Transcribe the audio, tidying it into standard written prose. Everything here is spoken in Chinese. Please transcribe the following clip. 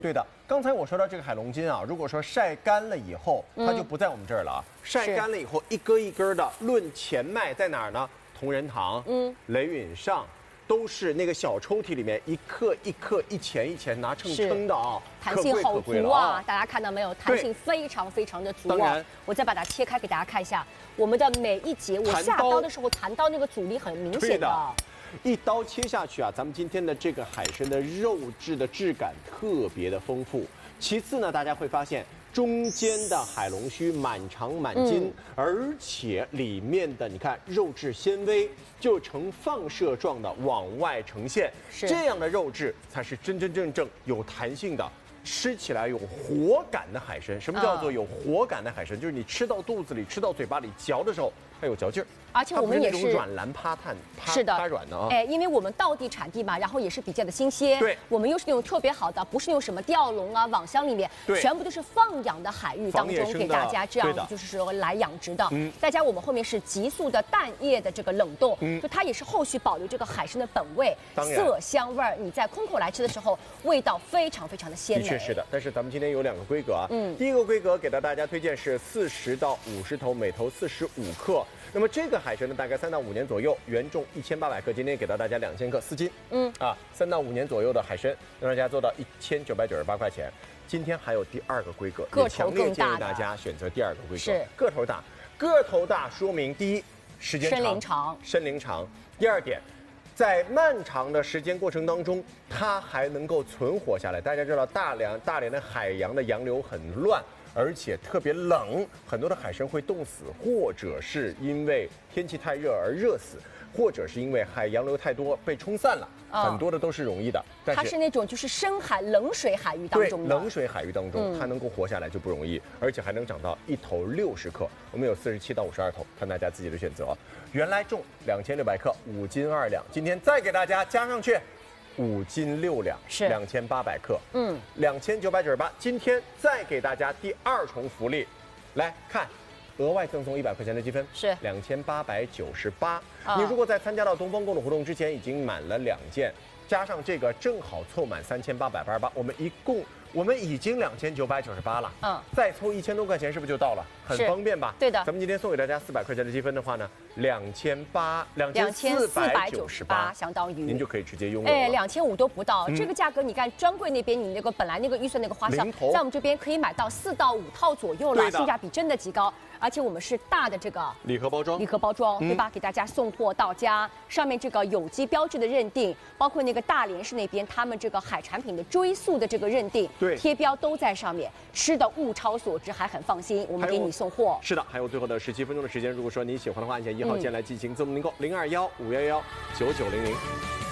对的，刚才我说到这个海龙筋啊，如果说晒干了以后，它就不在我们这儿了啊。晒干了以后，一根一根的，论钱脉在哪儿呢？同仁堂、雷允上，都是那个小抽屉里面一克一克、一钱一钱拿秤称的啊， 弹性好足啊！大家看到没有？弹性非常非常的足啊！我再把它切开给大家看一下，我们的每一节我下刀的时候弹到那个阻力很明显的。 一刀切下去啊，咱们今天的这个海参的肉质的质感特别的丰富。其次呢，大家会发现中间的海龙须满长满筋，而且里面的你看肉质纤维就呈放射状的往外呈现，这样的肉质才是真真正正有弹性的。吃起来有活感的海参，什么叫做有活感的海参？就是你吃到肚子里、吃到嘴巴里嚼的时候，它有嚼劲儿。 而且我们也是软烂趴炭， 是的， 趴软的啊。 哎，因为我们道地产地嘛，然后也是比较的新鲜。 对， 我们又是那种特别好的，不是用什么钓笼啊、网箱里面，全部都是放养的海域当中给大家这样就是说来养殖的。再加我们后面是急速的淡液的这个冷冻，就它也是后续保留这个海参的本味、色香味儿。你在空口来吃的时候，味道非常非常的鲜美。 的确是的，但是咱们今天有2个规格啊。第一个规格给到大家推荐是40到50头，每头45克。那么这个海参呢，大概3到5年左右，原重1800克，今天给到大家2000克，4斤。3到5年左右的海参，让大家做到1998块钱。今天还有第2个规格，也强烈建议大家选择第2个规格，是个头大。个头大说明第一，时间长，身龄长。第2点，在漫长的时间过程当中，它还能够存活下来。大家知道大连的海洋的洋流很乱，而且特别冷，很多的海参会冻死，或者是因为天气太热而热死，或者是因为洋流太多被冲散了，很多的都是容易的。但是它是那种就是深海冷水海域当中的， 冷水海域当中，它能够活下来就不容易，而且还能长到1头60克。我们有47到52头，看大家自己的选择。原来重2600克，5斤2两，今天再给大家加上去。5斤6两是2800克，2998。今天再给大家第2重福利，来看，额外赠送100块钱的积分， 是 2898。你如果在参加到东方购物活动之前已经满了2件，加上这个正好凑满3888，我们已经2998了，再凑1000多块钱是不是就到了？很方便吧？ 对的。 咱们今天送给大家400块钱的积分的话呢，2498， 相当于您就可以直接拥有。 哎，2500都不到，这个价格你看专柜那边你那个本来那个预算那个花销，在我们这边可以买到4到5套左右了，性价比真的极高。而且我们是大的这个礼盒包装， 对吧？给大家送货到家，上面这个有机标志的认定，包括那个大连市那边他们这个海产品的追溯的这个认定，贴标都在上面，吃的物超所值，还很放心。我们给你送货。 是的，还有最后的17分钟的时间，如果说您喜欢的话，按下1号键来进行自动订购，021-511-9900。